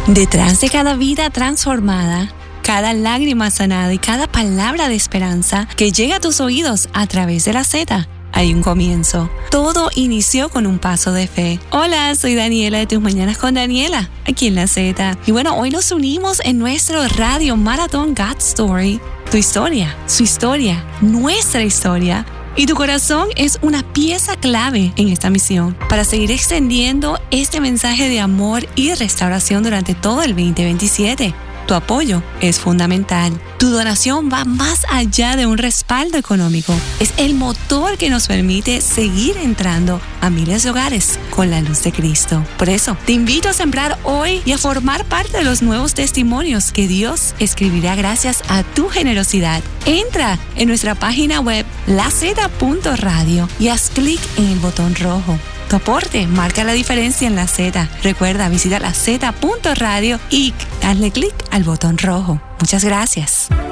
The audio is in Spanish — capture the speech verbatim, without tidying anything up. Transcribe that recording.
Detrás de cada vida transformada, cada lágrima sanada y cada palabra de esperanza que llega a tus oídos a través de la Z, hay un comienzo. Todo inició con un paso de fe. Hola, soy Daniela de Tus Mañanas con Daniela, aquí en la Z. Y bueno, hoy nos unimos en nuestro radio maratón God Story. Tu historia, su historia, nuestra historia. Y tu corazón es una pieza clave en esta misión para seguir extendiendo este mensaje de amor y restauración durante todo el veinte veintisiete. Tu apoyo es fundamental. Tu donación va más allá de un respaldo económico. Es el motor que nos permite seguir entrando a miles de hogares con la luz de Cristo. Por eso, te invito a sembrar hoy y a formar parte de los nuevos testimonios que Dios escribirá gracias a tu generosidad. Entra en nuestra página web la zeta punto radio y haz clic en el botón rojo. Tu aporte marca la diferencia en la Z. Recuerda, visita la zeta punto radio y hazle clic al botón rojo. Muchas gracias.